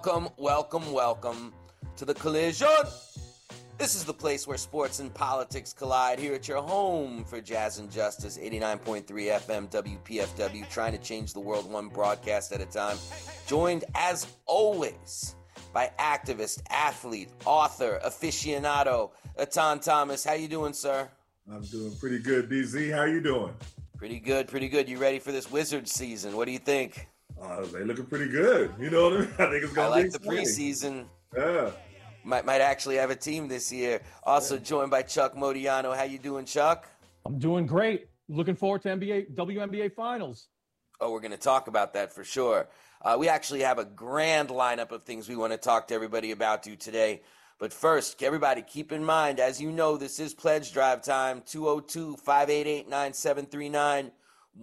Welcome to the Collision. This is the place where sports and politics collide. Here at your home for Jazz and Justice, 89.3 FM WPFW, trying to change the world one broadcast at a time. Joined, as always, by activist, athlete, author, aficionado, Atan Thomas. How you doing, sir? I'm doing pretty good, DZ. How you doing? Pretty good. You ready for this Wizards season? What do you think? They looking pretty good. You know what I mean? I think it's going to be I like the preseason. Yeah. Might actually have a team this year. Also joined by Chuck Modiano. How you doing, Chuck? I'm doing great. Looking forward to WNBA Finals. Oh, we're going to talk about that for sure. We actually have a grand lineup of things we want to talk to everybody about today. But first, everybody keep in mind, as you know, this is Pledge Drive time, 202-588-9739.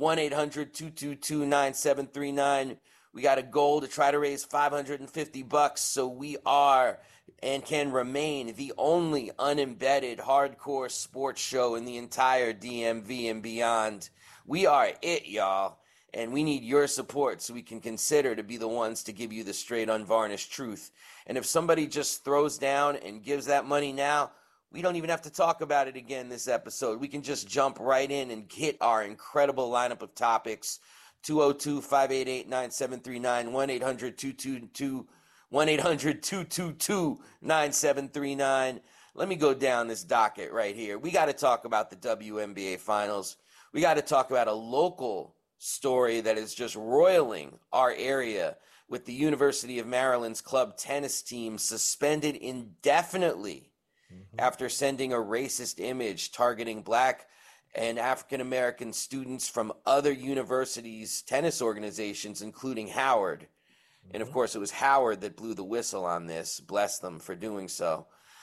1-800-222-9739. We got a goal to try to raise $550, so we are and can remain the only unembedded hardcore sports show in the entire DMV and beyond. We are it, y'all, and we need your support so we can consider to be the ones to give you the straight, unvarnished truth. And if somebody just throws down and gives that money now, we don't even have to talk about it again this episode. We can just jump right in and hit our incredible lineup of topics. 202-588-9739, 1-800-222-9739. Let me go down this docket right here. We got to talk about the WNBA Finals. We got to talk about a local story that is just roiling our area with the University of Maryland's club tennis team suspended indefinitely after sending a racist image targeting Black and African-American students from other universities' tennis organizations, including Howard. And, of course, it was Howard that blew the whistle on this. Bless them for doing so.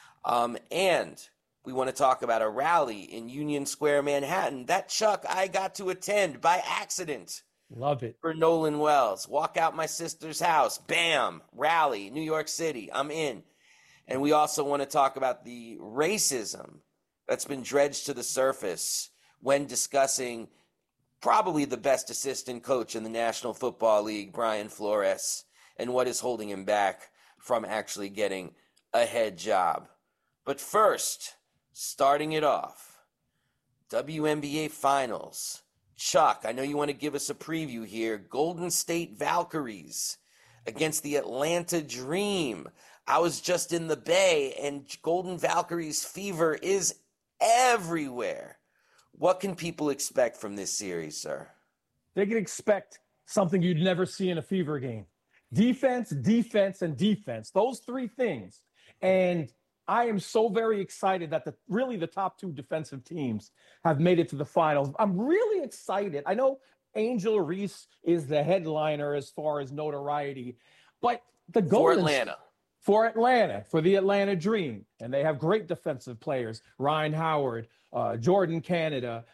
And we want to talk about a rally in Union Square, Manhattan. That, Chuck, I got to attend by accident. Love it. For Nolan Wells. Walk out my sister's house. Bam. Rally. New York City. I'm in. And we also want to talk about the racism that's been dredged to the surface when discussing probably the best assistant coach in the National Football League, Brian Flores, and what is holding him back from actually getting a head job. But first, starting it off, WNBA Finals. Chuck, I know you want to give us a preview here. Golden State Valkyries against the Atlanta Dream. I was just in the Bay, and Golden Valkyries fever is everywhere. What can people expect from this series, sir? They can expect something you'd never see in a fever game. Defense, defense, and defense. Those three things. And I am so very excited that the top two defensive teams have made it to the finals. I'm really excited. I know Angel Reese is the headliner as far as notoriety, but the For Atlanta, for the Atlanta Dream. And they have great defensive players, Ryan Howard, Jordan Canada,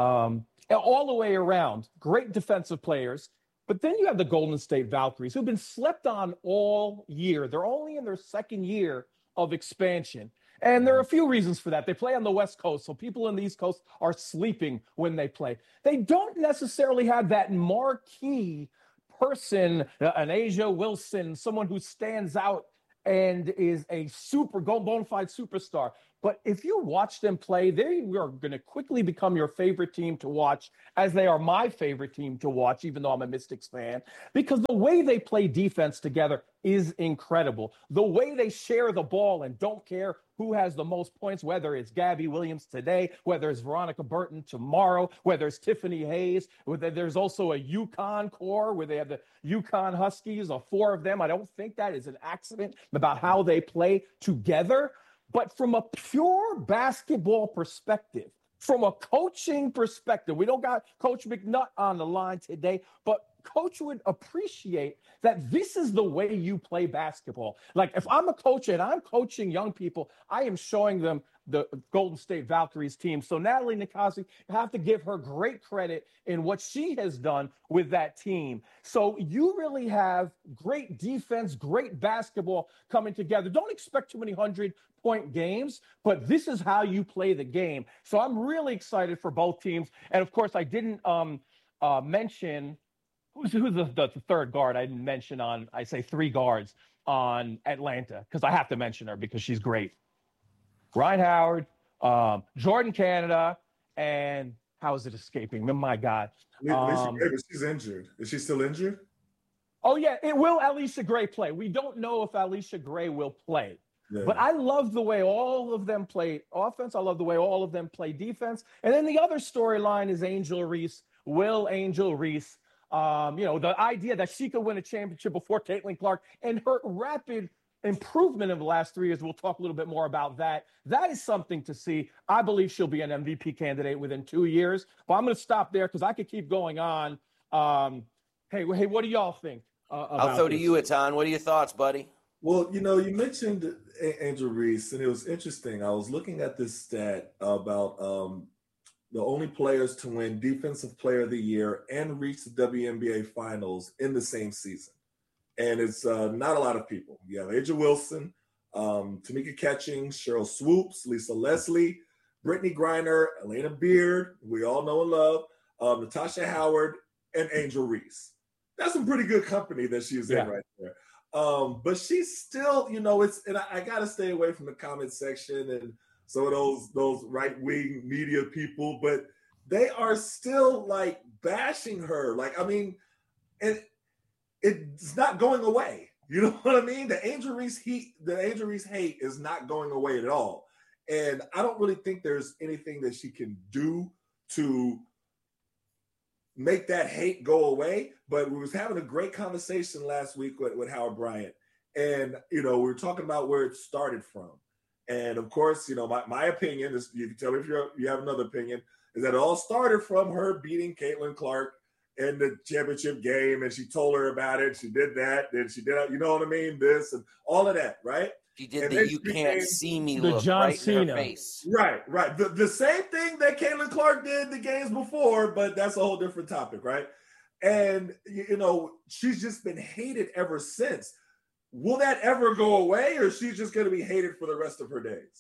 all the way around. Great defensive players. But then you have the Golden State Valkyries, who've been slept on all year. They're only in their second year of expansion. And there are a few reasons for that. They play on the West Coast, so people in the East Coast are sleeping when they play. They don't necessarily have that marquee person, an Asia Wilson, someone who stands out and is a bona fide superstar. But if you watch them play, they are going to quickly become your favorite team to watch, as they are my favorite team to watch, even though I'm a Mystics fan, because the way they play defense together is incredible. The way they share the ball and don't care who has the most points, whether it's Gabby Williams today, whether it's Veronica Burton tomorrow, whether it's Tiffany Hayes, whether there's also a UConn core where they have the UConn Huskies, or four of them. I don't think that is an accident about how they play together. But from a pure basketball perspective, from a coaching perspective, we don't got Coach McNutt on the line today, but Coach would appreciate that this is the way you play basketball. Like, if I'm a coach and I'm coaching young people, I am showing them the Golden State Valkyries team. So Natalie Nikasi, you have to give her great credit in what she has done with that team. So you really have great defense, great basketball coming together. Don't expect too many 100-point games, but this is how you play the game. So I'm really excited for both teams. And of course, I didn't mention who's the third guard I didn't mention on, I say three guards. on Atlanta because I have to mention her because she's great. Ryan Howard, Jordan Canada, and how is it escaping me? My God. She's injured. Is she still injured? Oh, yeah. Will Alicia Gray play? We don't know if Alicia Gray will play. Yeah. But I love the way all of them play offense. I love the way all of them play defense. And then the other storyline is Angel Reese. Will Angel Reese, the idea that she could win a championship before Caitlin Clark and her rapid improvement in the last 3 years. We'll talk a little bit more about that. That is something to see. I believe she'll be an MVP candidate within 2 years. But I'm going to stop there because I could keep going on. Hey, what do y'all think? I'll throw to you, Atan. What are your thoughts, buddy? Well, you mentioned Angel Reese, and it was interesting. I was looking at this stat about the only players to win Defensive Player of the Year and reach the WNBA Finals in the same season. And it's not a lot of people. You have A'ja Wilson, Tamika Catchings, Cheryl Swoops, Lisa Leslie, Brittany Griner, Elena Beard, we all know and love, Natasha Howard, and Angel Reese. That's some pretty good company that she's in right there. But she's still, and I got to stay away from the comment section and some of those right-wing media people, but they are still like bashing her. Like, I mean, it's not going away. You know what I mean? The Angel Reese hate is not going away at all. And I don't really think there's anything that she can do to make that hate go away. But we was having a great conversation last week with Howard Bryant. And, we were talking about where it started from. And of course, my opinion is, you can tell me if you have another opinion, is that it all started from her beating Caitlin Clark in the championship game. And she told her about it. She did that. Then she did, what I mean? This and all of that, right? She did the "you can't see me" look right in her face. Right. The same thing that Caitlin Clark did the games before, but that's a whole different topic, right? And, she's just been hated ever since. Will that ever go away, or is she just going to be hated for the rest of her days?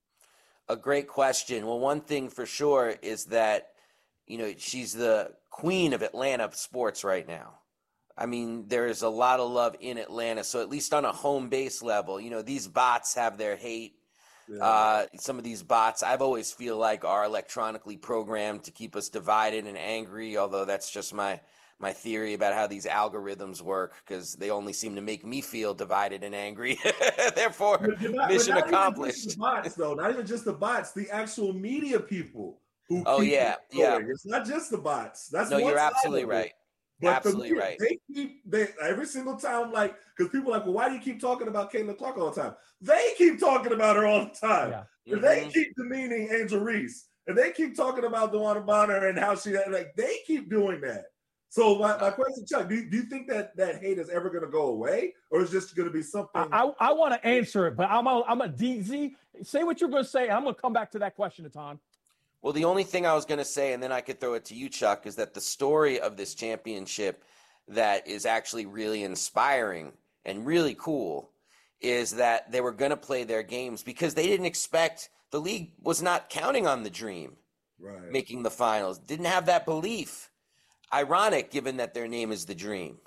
A great question. Well, one thing for sure is that, she's the queen of Atlanta sports right now. I mean, there is a lot of love in Atlanta. So at least on a home base level, these bots have their hate. Yeah. Some of these bots, I've always feel like are electronically programmed to keep us divided and angry, although that's just my theory about how these algorithms work, because they only seem to make me feel divided and angry. Therefore, mission accomplished. Not even just the bots, the actual media people who yeah. It's not just the bots. You're absolutely right. But absolutely right. They every single time, because people are like, well, why do you keep talking about Caitlin Clark all the time? They keep talking about her all the time. Yeah. Mm-hmm. They keep demeaning Angel Reese, and they keep talking about DeWanna Bonner and how they keep doing that. So my question, Chuck, do you think that hate is ever going to go away, or is just going to be something? I want to answer it, but I'm a DZ. Say what you're going to say. I'm going to come back to that question, Atan. Well, the only thing I was going to say, and then I could throw it to you, Chuck, is that the story of this championship that is actually really inspiring and really cool is that they were going to play their games because they didn't expect, the league was not counting on the Dream making the finals, didn't have that belief. Ironic, given that their name is the Dream.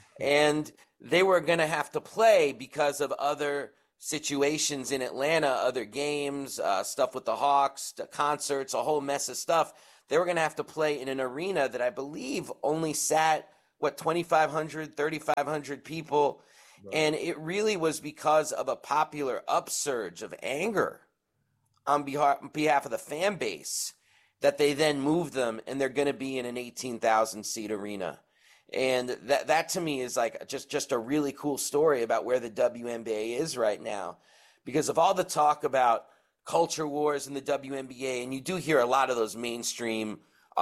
And they were going to have to play because of other situations in Atlanta, other games, stuff with the Hawks, concerts, a whole mess of stuff. They were going to have to play in an arena that I believe only sat, 2,500, 3,500 people. Right. And it really was because of a popular upsurge of anger on behalf of the fan base that they then moved them, and they're going to be in an 18,000 seat arena. And that to me is like just a really cool story about where the WNBA is right now. Because of all the talk about culture wars in the WNBA, and you do hear a lot of those mainstream,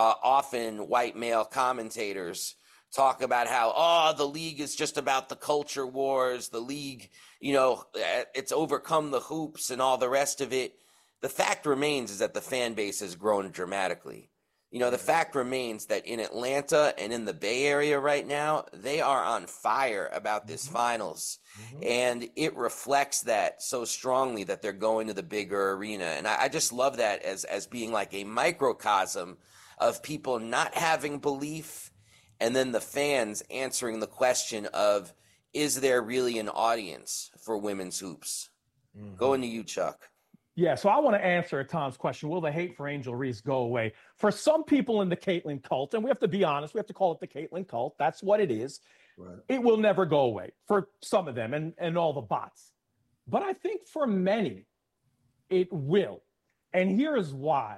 often white male commentators talk about how, the league is just about the culture wars, the league, it's overcome the hoops and all the rest of it. The fact remains is that the fan base has grown dramatically. The fact remains that in Atlanta and in the Bay Area right now, they are on fire about this finals. Mm-hmm. And it reflects that so strongly that they're going to the bigger arena. And I just love that as being like a microcosm of people not having belief, and then the fans answering the question of, is there really an audience for women's hoops? Going to you, Chuck. Yeah, so I want to answer Tom's question. Will the hate for Angel Reese go away? For some people in the Caitlin cult, and we have to be honest, we have to call it the Caitlin cult. That's what it is. Right. It will never go away for some of them and all the bots. But I think for many, it will. And here is why.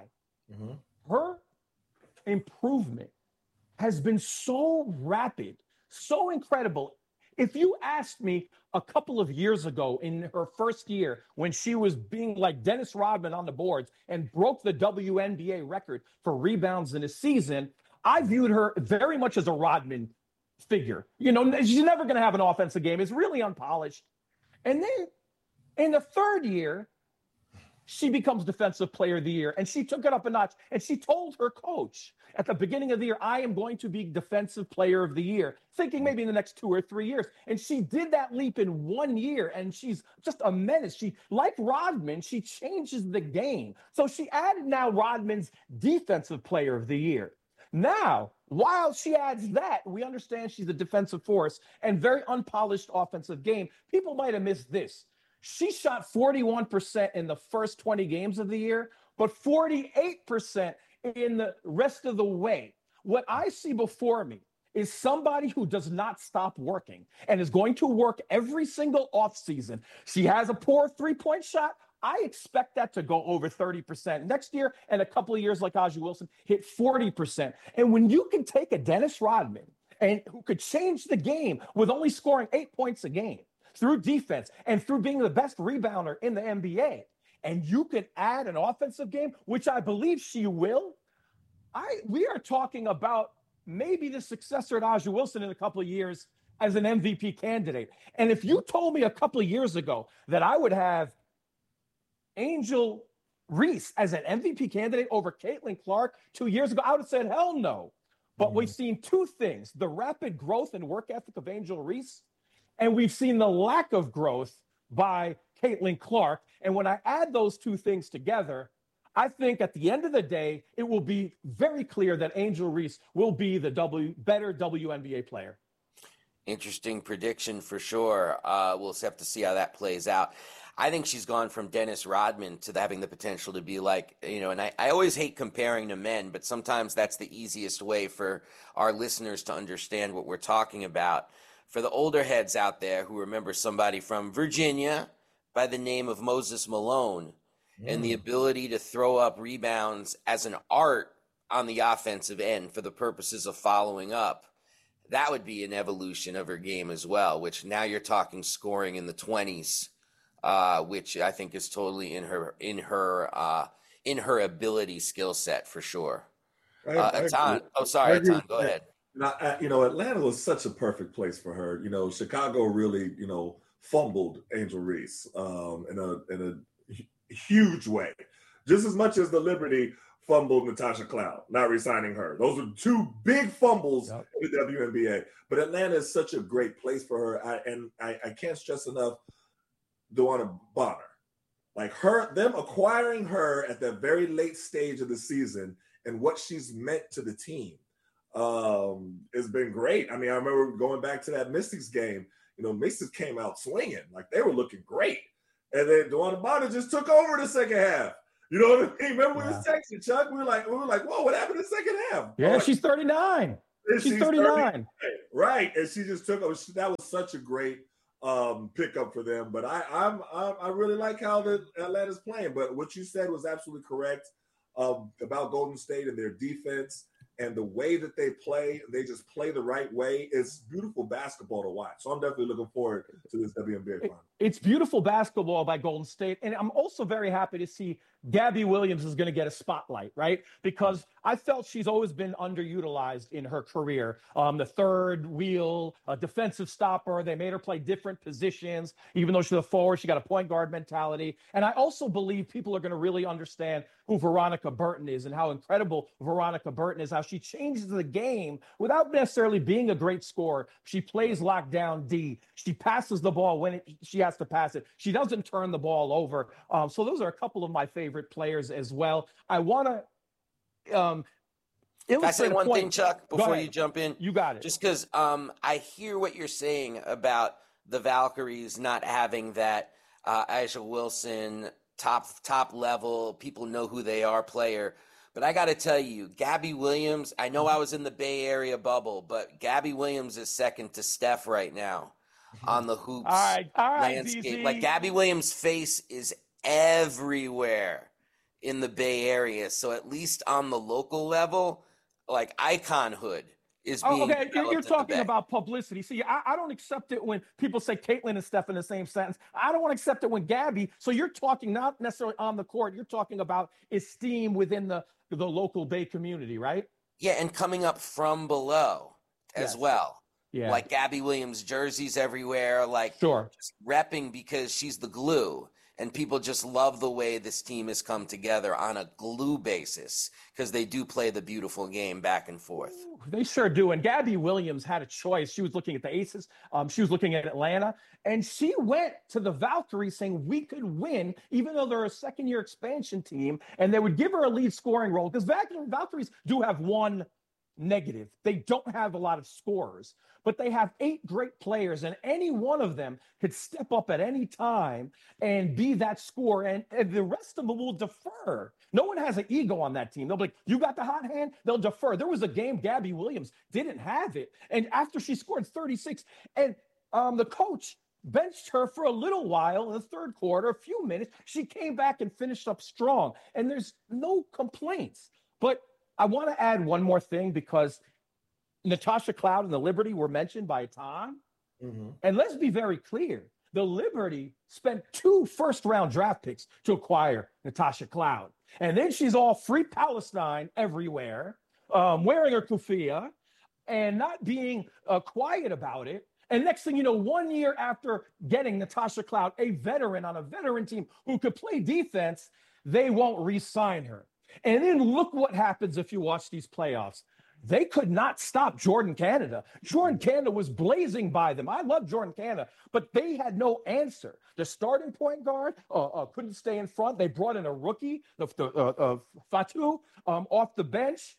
Her improvement has been so rapid, so incredible. If you asked me a couple of years ago in her first year when she was being like Dennis Rodman on the boards and broke the WNBA record for rebounds in a season, I viewed her very much as a Rodman figure. You know, she's never going to have an offensive game. It's really unpolished. And then in the third year, she becomes Defensive Player of the Year, and she took it up a notch. And she told her coach at the beginning of the year, I am going to be Defensive Player of the Year, thinking maybe in the next 2 or 3 years. And she did that leap in 1 year, and she's just a menace. She, like Rodman, she changes the game. So she added now Rodman's Defensive Player of the Year. Now, while she adds that, we understand she's a defensive force and very unpolished offensive game. People might have missed this. She shot 41% in the first 20 games of the year, but 48% in the rest of the way. What I see before me is somebody who does not stop working and is going to work every single offseason. She has a poor three-point shot. I expect that to go over 30% next year, and a couple of years like A'ja Wilson hit 40%. And when you can take a Dennis Rodman and who could change the game with only scoring 8 points a game through defense and through being the best rebounder in the NBA, and you can add an offensive game, which I believe she will, we are talking about maybe the successor to A'ja Wilson in a couple of years as an MVP candidate. And if you told me a couple of years ago that I would have Angel Reese as an MVP candidate over Caitlin Clark 2 years ago, I would have said, hell no. But we've seen two things, the rapid growth and work ethic of Angel Reese, and we've seen the lack of growth by Caitlin Clark. And when I add those two things together, I think at the end of the day, it will be very clear that Angel Reese will be the better WNBA player. Interesting prediction for sure. We'll have to see how that plays out. I think she's gone from Dennis Rodman to having the potential to be like, you know, and I always hate comparing to men, but sometimes that's the easiest way for our listeners to understand what we're talking about. For the older heads out there who remember somebody from Virginia by the name of Moses Malone and the ability to throw up rebounds as an art on the offensive end for the purposes of following up, that would be an evolution of her game as well, which now you're talking scoring in the 20s, which I think is totally in her ability skill set for sure. Atan, Atan, go ahead. Now, Atlanta was such a perfect place for her. You know, Chicago really, fumbled Angel Reese in a huge way, just as much as the Liberty fumbled Natasha Cloud, not re-signing her. Those are two big fumbles in the WNBA. But Atlanta is such a great place for her. I can't stress enough DeWanna Bonner. Like them acquiring her at that very late stage of the season and what she's meant to the team has been great. I mean, I remember going back to that Mystics game. Mystics came out swinging. Like, they were looking great. And then DeWanna Bonner just took over the second half. You know what I mean? Remember we was texting, Chuck? We were like, whoa, what happened in the second half? Yeah, she's 39. She's 39. Right. And she just took over. That was such a great pickup for them. But I really like how Atlanta's playing. But what you said was absolutely correct about Golden State and their defense and the way that they play. They just play the right way. It's beautiful basketball to watch. So I'm definitely looking forward to this WNBA final. It's beautiful basketball by Golden State. And I'm also very happy to see Gabby Williams is going to get a spotlight, right? Because I felt she's always been underutilized in her career. The third wheel, a defensive stopper. They made her play different positions. Even though she's a forward, she got a point guard mentality. And I also believe people are going to really understand who Veronica Burton is and how incredible Veronica Burton is, how she changes the game without necessarily being a great scorer. She plays lockdown D. She passes the ball when she has to pass it. She doesn't turn the ball over. So those are a couple of my favorite players as well. I want to Can I say one thing, Chuck, before you jump in? You got it. Just because I hear what you're saying about the Valkyries not having that Aisha Wilson top level, people know who they are player. But I got to tell you, Gabby Williams, I know I was in the Bay Area bubble, but Gabby Williams is second to Steph right now on the hoops All right, landscape. DZ. Like Gabby Williams' face is everywhere in the Bay Area. So at least on the local level, like iconhood is being okay, you're developed in the talking Bay. about publicity. See, I don't accept it when people say Caitlyn and Steph in the same sentence. I don't want to accept it when Gabby. So you're talking not necessarily on the court. You're talking about esteem within the local Bay community, right? Yeah, and coming up from below as Yes. well. Yeah. Like Gabby Williams jerseys everywhere, like Sure. just repping because she's the glue. And people just love the way this team has come together on a glue basis because they do play the beautiful game back and forth. They sure do. And Gabby Williams had a choice. She was looking at the Aces. She was looking at Atlanta. And she went to the Valkyries saying we could win, even though they're a second-year expansion team. And they would give her a lead scoring role because Valkyries do have one negative. They don't have a lot of scorers, but they have 8 great players, and any one of them could step up at any time and be that scorer, and the rest of them will defer. No one has an ego on that team. They'll be like, you got the hot hand? They'll defer. There was a game Gabby Williams didn't have it, and after she scored 36, and the coach benched her for a little while in the third quarter, a few minutes. She came back and finished up strong, and there's no complaints. But I want to add one more thing because Natasha Cloud and the Liberty were mentioned by Tom. Mm-hmm. And let's be very clear. The Liberty spent 2 first-round draft picks to acquire Natasha Cloud. And then she's all free Palestine everywhere, wearing her kufiya and not being quiet about it. And next thing you know, 1 year after getting Natasha Cloud, a veteran on a veteran team who could play defense, they won't re-sign her. And then look what happens if you watch these playoffs. They could not stop Jordan Canada. Jordan Canada was blazing by them. I love Jordan Canada, but they had no answer. The starting point guard couldn't stay in front. They brought in a rookie, Fatu, off the bench.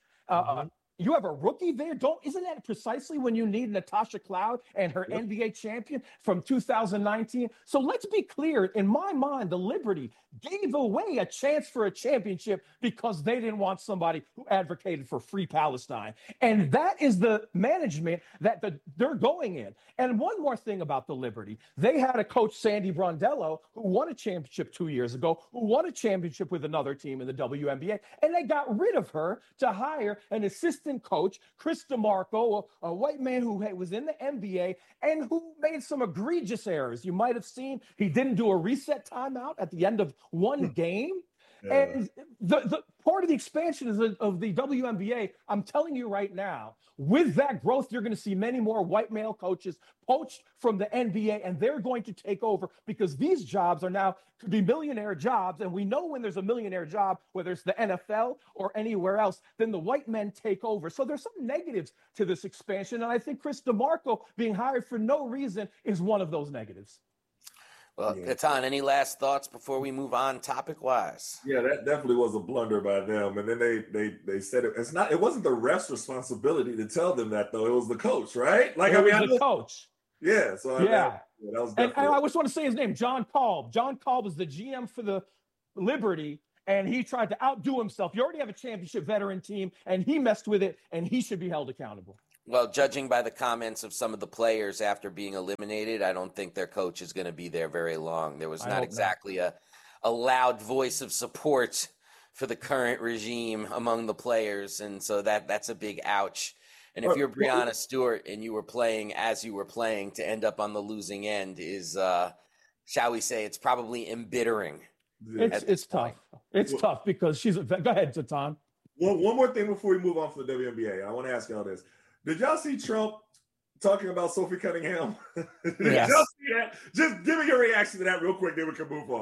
You have a rookie there. Isn't that precisely when you need Natasha Cloud and her NBA champion from 2019? So let's be clear. In my mind, the Liberty gave away a chance for a championship because they didn't want somebody who advocated for free Palestine. And that is the management that they're going in. And one more thing about the Liberty. They had a coach, Sandy Brondello, who won a championship 2 years ago, who won a championship with another team in the WNBA, and they got rid of her to hire an assistant coach, Chris DeMarco, a white man who was in the NBA and who made some egregious errors. You might have seen he didn't do a reset timeout at the end of one game. Yeah. And the part of the expansion of the WNBA, I'm telling you right now, with that growth, you're going to see many more white male coaches poached from the NBA, and they're going to take over because these jobs are now could be millionaire jobs. And we know when there's a millionaire job, whether it's the NFL or anywhere else, then the white men take over. So there's some negatives to this expansion. And I think Chris DeMarco being hired for no reason is one of those negatives. Well, Katan, any last thoughts before we move on topic-wise? Yeah, that definitely was a blunder by them. And then they said it wasn't the ref's responsibility to tell them that, though. It was the coach, right? Like, it was the coach. Yeah. So that was and I just want to say his name, John Kolb. John Kolb was the GM for the Liberty, and he tried to outdo himself. You already have a championship veteran team, and he messed with it, and he should be held accountable. Well, judging by the comments of some of the players after being eliminated, I don't think their coach is going to be there very long. There was not exactly a loud voice of support for the current regime among the players, and so that's a big ouch. And if you're Breanna Stewart and you were playing as you were playing to end up on the losing end is, shall we say, it's probably embittering. It's tough. It's tough because go ahead, Tatan. One more thing before we move on from the WNBA. I want to ask y'all this. Did y'all see Trump talking about Sophie Cunningham? Yes. Y'all see that? Just give me your reaction to that real quick, then we can move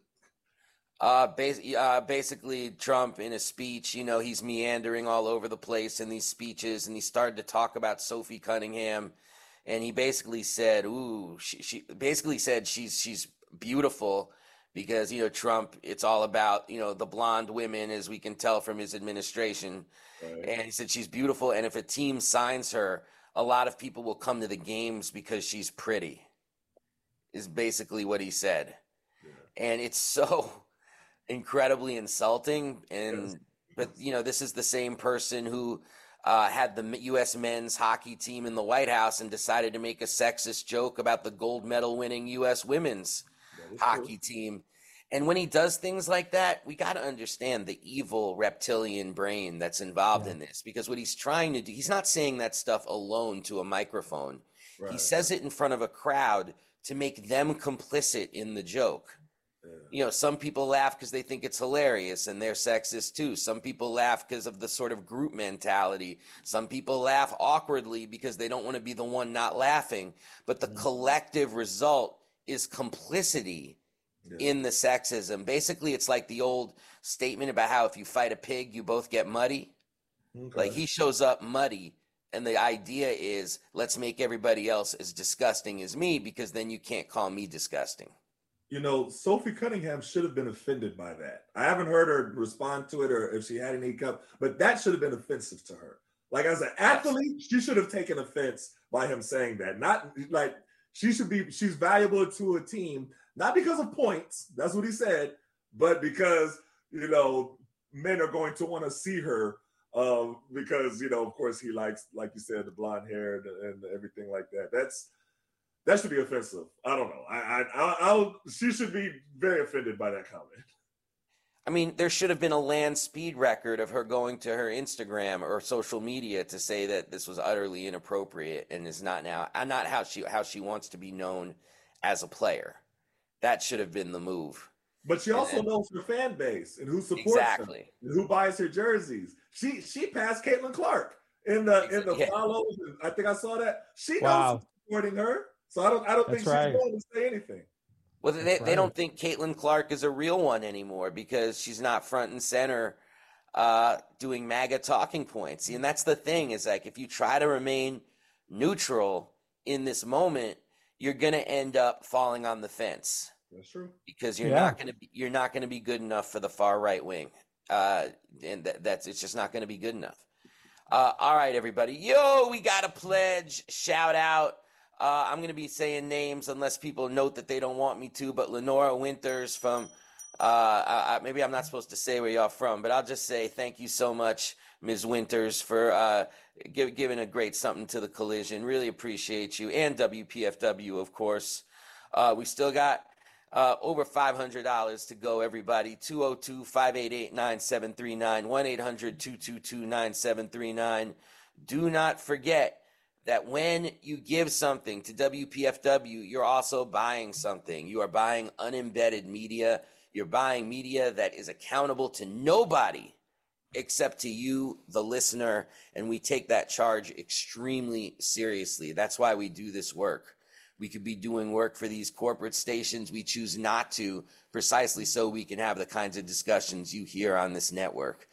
on. Basically, Trump in a speech, he's meandering all over the place in these speeches, and he started to talk about Sophie Cunningham, and he basically said, she basically said she's beautiful because, Trump, it's all about, the blonde women, as we can tell from his administration. Right. And he said she's beautiful, and if a team signs her, a lot of people will come to the games because she's pretty. is basically what he said. Yeah. And it's so incredibly insulting. And Yes. but you know, this is the same person who had the U.S. men's hockey team in the White House and decided to make a sexist joke about the gold medal winning U.S. women's That is hockey true. team. And when he does things like that, we got to understand the evil reptilian brain that's involved Yeah. in this, because what he's trying to do, he's not saying that stuff alone to a microphone. He Right. says it in front of a crowd to make them complicit in the joke. Yeah. You know, some people laugh because they think it's hilarious and they're sexist too. Some people laugh because of the sort of group mentality. Some people laugh awkwardly because they don't want to be the one not laughing. But the collective result is complicity Yeah. in the sexism. Basically, it's like the old statement about how if you fight a pig, you both get muddy. Okay. Like he shows up muddy. And the idea is, let's make everybody else as disgusting as me, because then you can't call me disgusting. You know, Sophie Cunningham should have been offended by that. I haven't heard her respond to it or if she had any cup, but that should have been offensive to her. Like as an athlete, she should have taken offense by him saying that. Not like she's valuable to a team, not because of points, that's what he said, but because, you know, men are going to want to see her because, you know, of course he likes, like you said, the blonde hair and everything like that. That should be offensive. I don't know. She should be very offended by that comment. I mean, there should have been a land speed record of her going to her Instagram or social media to say that this was utterly inappropriate and is not how she wants to be known as a player. That should have been the move. But she also knows her fan base and who supports Exactly. her and who buys her jerseys. She passed Caitlin Clark in the follows. I think I saw that. She knows who's supporting her. So I don't think she's going to say anything. Well, they don't think Caitlin Clark is a real one anymore because she's not front and center doing MAGA talking points. And that's the thing, is like if you try to remain neutral in this moment, you're going to end up falling on the fence. That's true. Because you're not going to be good enough for the far right wing. And it's just not going to be good enough. All right, everybody. Yo, we got a pledge. Shout out. I'm going to be saying names unless people note that they don't want me to, but Lenora Winters from, maybe I'm not supposed to say where y'all from, but I'll just say thank you so much, Ms. Winters, for giving a great something to the Collision. Really appreciate you. And WPFW, of course. We still got over $500 to go, everybody. 202-588-9739, 1-800-222-9739. Do not forget that when you give something to WPFW, you're also buying something. You are buying unembedded media. You're buying media that is accountable to nobody except to you, the listener, and we take that charge extremely seriously. That's why we do this work. We could be doing work for these corporate stations. We choose not to, precisely so we can have the kinds of discussions you hear on this network.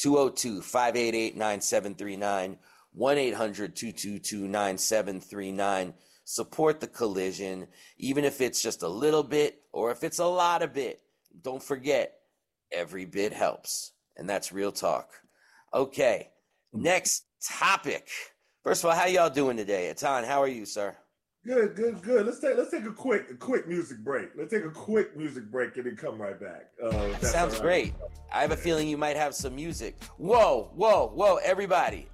202-588-9739. 1-800-222-9739. Support the Collision, even if it's just a little bit or if it's a lot of bit. Don't forget, every bit helps. And that's real talk. Okay, next topic. First of all, how y'all doing today? Atan, how are you, sir? Good. Let's take a quick music break. Let's take a quick music break and then come right back. That sounds great. I have a feeling you might have some music. Whoa, everybody.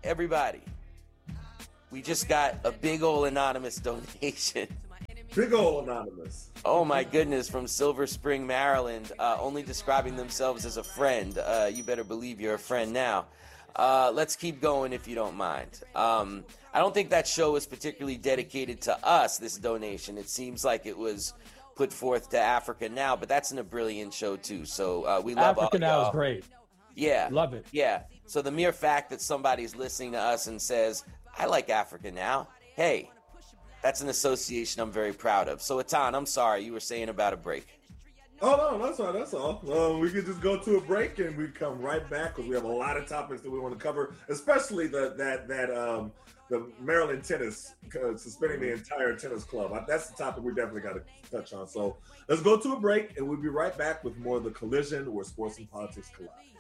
We just got a big old anonymous donation. Big old anonymous. Oh my goodness, from Silver Spring, Maryland, only describing themselves as a friend. You better believe you're a friend now. Let's keep going if you don't mind. I don't think that show is particularly dedicated to us, this donation. It seems like it was put forth to Africa Now, but that's a brilliant show too. So we love Africa Now is great. Yeah. Love it. Yeah. So the mere fact that somebody's listening to us and says, I like Africa Now, hey, that's an association I'm very proud of. So Atan, I'm sorry, you were saying about a break. Oh, no, that's all. We could just go to a break and we come right back because we have a lot of topics that we want to cover, especially the Maryland tennis, suspending the entire tennis club. That's the topic we definitely got to touch on. So let's go to a break and we'll be right back with more of the Collision, where sports and politics collide.